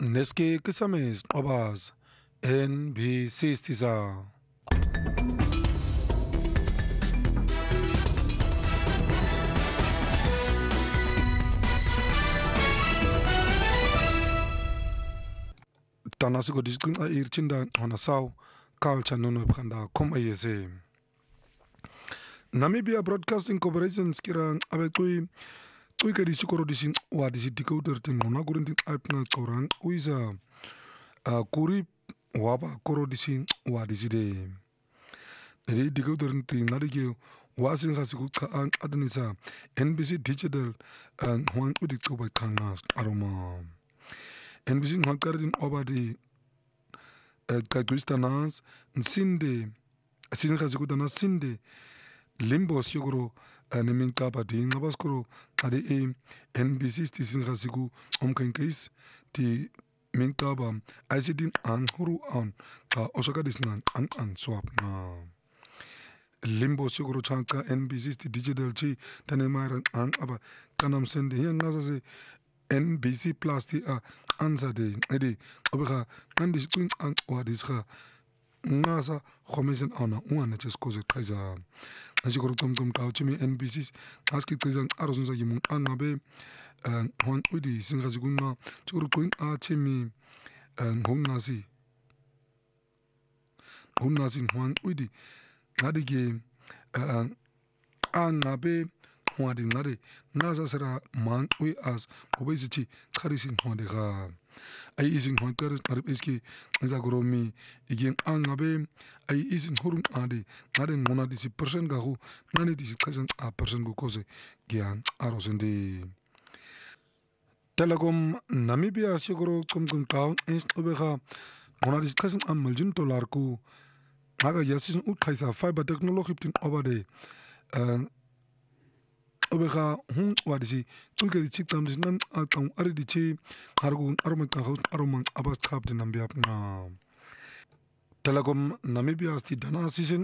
Neske Kisamis Obas NBC Stiza. Tanasiko Discunga Irchinda Honasau, Culture Nuno Panda, Kom Ayese. Namibia Broadcasting Corporation Skira Abetui. Tuika di sikoro di sin wa di decoder tin ngona gurin tin apna orang uisa kuri waba koro di sin wa di side. Jadi decoder tin ngadi ke wasin khasiku ka adanisa NBC Digital hwan udi tsoba kangas aroma. NBC ngakarin obadi kagustanas nsinde sin khasiku dana sinde limbo siguro neming kapa di ngabaskoro ade NBC stisin khasiku omkankais di mingkaba aisidin huru an ka osaka disnan an swap na limbo siguro chanka NBC sti digital chi tanemara an aba kanam sende yan ngasa NBC plus ti ansa de ede obika kandi twin an wadisha ngasa khomisen ana uana cheskoze kaiza asikoro tomtom kauchimi NBC aski kaiza arosunza yimun anabe hon udi singazigunga churu kuin achimi ngomnasi hon udi ngadige anabe hwadi ngade ngasa sera man ui as obesity kharisin hwade ga ay isin hwantar karib iski zagoromi igen angabe ay isin hurun ade ngade ngona disi person gahu ngane disi kazan a person go koze gian arosende Telecom Namibia siguro kom town inst obega ngona disi kazan amaljun dollar ku aga yasin utkaisa fiber technology tin obade obega wadisi tuke di chiktam dis nan akang ari di chi hargun arman kan host arman abas khap de nambiap na Telecom Namibia sti dana season